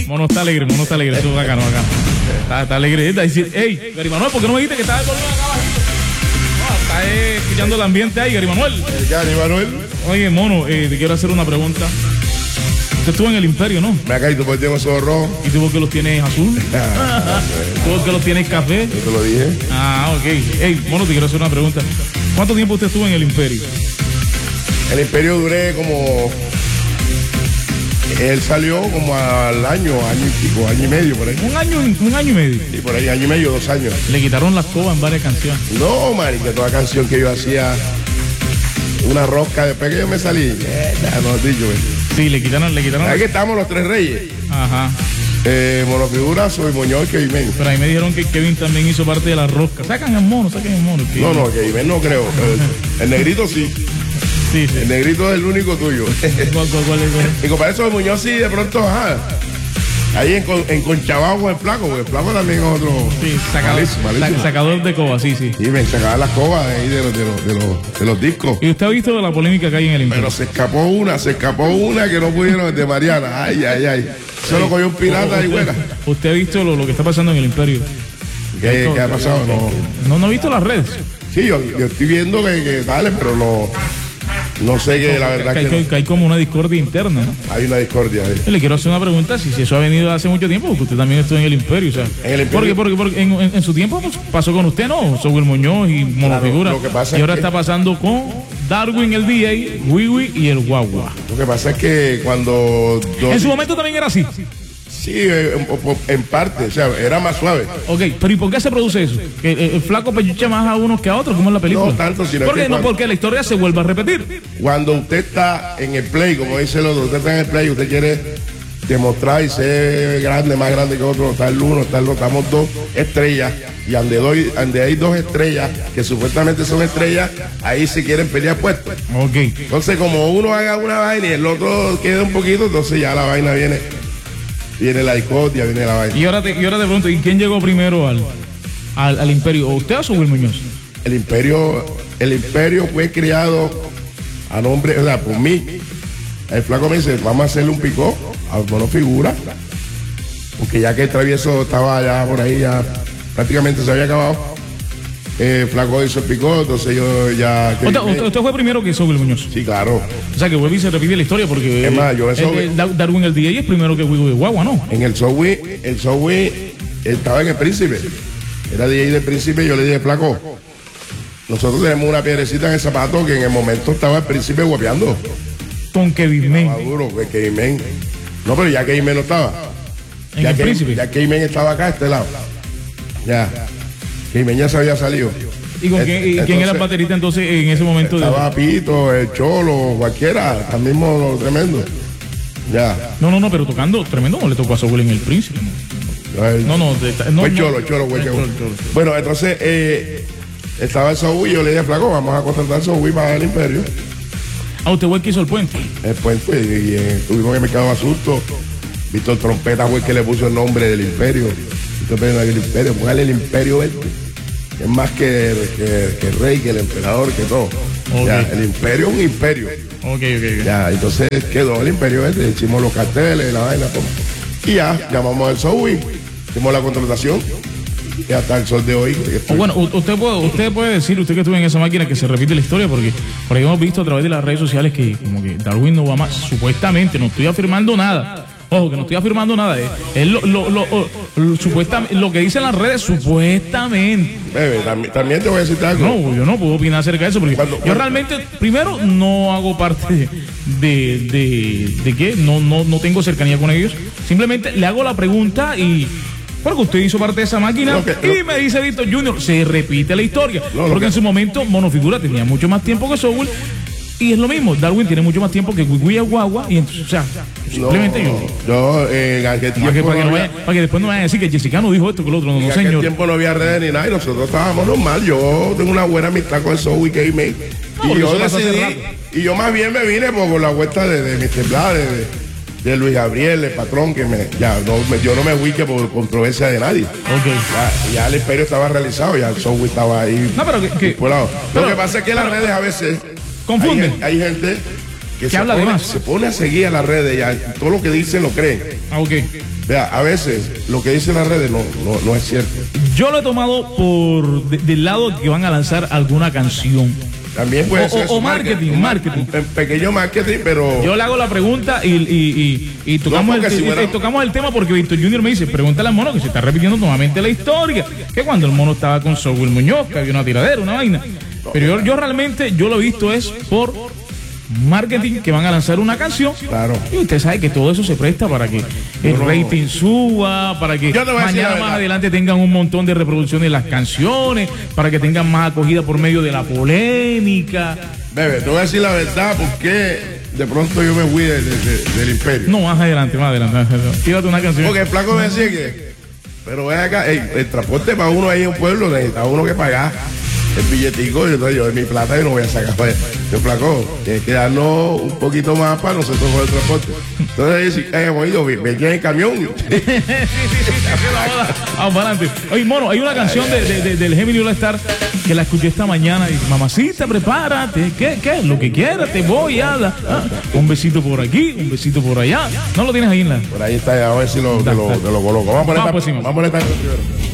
Mono está alegre, eso es bacano. Está alegre. Está decir, hey, Gary Manuel, ¿por qué no me dijiste que estaba de volumen acá abajito? No, está escuchando el ambiente ahí, Gary Manuel. Gary Manuel. Oye, Mono, te quiero hacer una pregunta. Usted estuvo en el Imperio, ¿no? Me acá y tú por qué tengo esos rojos. ¿Y tú por qué los tienes azul? ¿Tú por qué los tienes café? Yo te lo dije. Ah, ok. Hey, Mono, te quiero hacer una pregunta. ¿Cuánto tiempo usted estuvo en el Imperio? El Imperio duré como... Él salió como al año y pico, año y medio por ahí. Un año y medio. Sí, por ahí, año y medio, 2 años. Le quitaron las cobas en varias canciones. No, marica, toda canción que yo hacía, una rosca, después que yo me salí, no dicho, Sí, le quitaron. Aquí estamos los 3 reyes. Ajá. Monofigura, Soy Muñoz y Kevin Men. Pero ahí me dijeron que Kevin también hizo parte de la rosca. Saquen el mono. No, Kevin Men no creo. El negrito sí. Sí. El negrito es el único tuyo. ¿Cuál es? Y compadre Soy Muñoz sí, de pronto, ahí en Conchabao con el flaco, porque el flaco también es otro. Sí, malísimo. Sacador de coba, sí. Sí, me sacaban las cobas de ahí de los discos. ¿Y usted ha visto la polémica que hay en el Imperio? Pero se escapó una que no pudieron de Mariana. Ay. Solo cogió un pirata y buena. ¿Usted ha visto lo que está pasando en el Imperio? ¿Qué ha pasado? No ha visto las redes. Sí, yo estoy viendo que dale, pero no sé que la verdad que hay como una discordia interna, ¿no? Hay una discordia. Le quiero hacer una pregunta, si eso ha venido hace mucho tiempo, porque usted también estuvo en el Imperio, o sea. En el Imperio. Porque en su tiempo pasó con usted, ¿no? Soy Muñoz y Monofigura. Claro, y ahora está pasando con Darwin el DJ, Wiwi y el Guagua. Lo que pasa es que cuando... En su momento también era así. Sí, en parte, o sea, era más suave. Ok, pero ¿y por qué se produce eso? ¿Que el flaco pechucha más a unos que a otros, como en la película? No tanto, sino ¿Por qué no? Porque la historia se vuelve a repetir. Cuando usted está en el play, como dice el otro, usted está en el play, usted quiere demostrar y ser grande, más grande que otro, está el uno, está el otro, estamos 2 estrellas, y donde hay 2 estrellas, que supuestamente son estrellas, ahí se quieren pelear puestos. Ok. Entonces, como uno haga una vaina y el otro queda un poquito, entonces ya la vaina viene la discordia, viene la vaina. Y ahora te pregunto, ¿y quién llegó primero al Imperio? ¿O usted o Soy Muñoz? El imperio fue criado a nombre, o sea, por mí. El flaco me dice, vamos a hacerle un picó a Monofigura, porque ya que el travieso estaba ya por ahí, ya prácticamente se había acabado. Flaco hizo el picó, entonces yo ya... ¿Usted fue primero que Soy Muñoz? Sí, claro. O sea, que vuelve y se repite la historia, porque es más, Darwin el DJ es primero que Wiwi de Guagua, ¿no? En el Subway estaba en el Príncipe. Era DJ del Príncipe, yo le dije, flaco, nosotros tenemos una piedrecita en el zapato que en el momento estaba el Príncipe guapeando. Con Kevin Men. Duro, que Kevin Men. No, pero ya Kevin Men no estaba. En el Príncipe. Ya Kevin Men estaba acá, a este lado. Ya. Kevin Men ya se había salido. ¿Y quién era el baterista entonces en ese momento? Estaba Pito, el Cholo, cualquiera, también mismo tremendo. Ya. No, pero tocando tremendo no le tocó a Soul en el Príncipe. No. Fue Cholo. Bueno, entonces estaba el Soul y yo le dije, flaco, vamos a contratar al Soul para el Imperio. ¿Usted fue el que hizo el puente? El puente, y tuvimos que me quedaba susto. Víctor Trompeta fue el que le puso el nombre del Imperio. El Imperio, póngale el Imperio este. Es más que el rey, que el emperador, que todo. Okay. Ya, el Imperio es un imperio. Ok. Ya, entonces quedó el Imperio este, hicimos los carteles, la vaina, todo. Y ya, llamamos al Soul, hicimos la contratación. Y hasta el sol de hoy. Bueno, usted puede decir, usted que estuvo en esa máquina, que se repite la historia, porque por ahí hemos visto a través de las redes sociales que como que Darwin no va más, supuestamente, no estoy afirmando nada. Ojo, que no estoy afirmando nada. Es supuestamente, lo que dicen las redes, supuestamente. Bebe, también te voy a decir algo. No, yo no puedo opinar acerca de eso, porque yo realmente, primero, no hago parte de que no tengo cercanía con ellos. Simplemente le hago la pregunta y... Porque usted hizo parte de esa máquina y me dice Víctor Junior, se repite la historia. Porque en su momento Monofigura tenía mucho más tiempo que Soul. Y es lo mismo, Darwin tiene mucho más tiempo que Wiwi Guagua. Y entonces, o sea, simplemente para que después no vayan a decir que Jessica no dijo esto que el otro, no, señor. En aquel tiempo no había redes ni nada y nosotros estábamos normal. Yo tengo una buena amistad con el Soul y Kevin. Y yo más bien me vine por la vuelta de Mr. Blas, de Luis Gabriel, el patrón, que yo no me ubique por controversia de nadie. Okay. Ya el Imperio estaba realizado, ya el software estaba ahí. No, pero lo que pasa es que las redes a veces confunden. Hay gente que ¿Qué habla de más? se pone a seguir a las redes ya, todo lo que dicen lo creen. Ah, ok. Vea, a veces lo que dicen las redes no es cierto. Yo lo he tomado del lado que van a lanzar alguna canción. También puede ser o marketing. Un pequeño marketing, pero Yo le hago la pregunta y tocamos, tocamos el tema porque Víctor Junior me dice, pregúntale al mono que se está repitiendo nuevamente la historia. Que cuando el mono estaba con Saúl Muñoz, que había una tiradera, una vaina. Pero yo realmente, yo lo he visto es por marketing, que van a lanzar una canción. Claro. Y usted sabe que todo eso se presta para que el rating suba, para que mañana más adelante tengan un montón de reproducciones de las canciones, para que tengan más acogida por medio de la polémica. Bebé, te voy a decir la verdad porque de pronto yo me fui del imperio. No, más adelante. Tírate una canción. Porque el flaco me decía pero ven acá, el transporte para uno ahí en un pueblo necesita uno que pagar el billetico, entonces yo de mi plata y no voy a sacar. Yo, flaco, tienes que darnos un poquito más para nosotros con el transporte. Entonces, hemos ido, ven en el camión. Vamos para adelante. Oye, mono, hay una canción del Gemini All Star que la escuché esta mañana y dice, mamacita, prepárate, ¿qué? Lo que quieras, te voy a dar. Un besito por aquí, un besito por allá. ¿No lo tienes ahí en la? Por ahí está, a ver si lo coloco. Vamos a poner esta primero.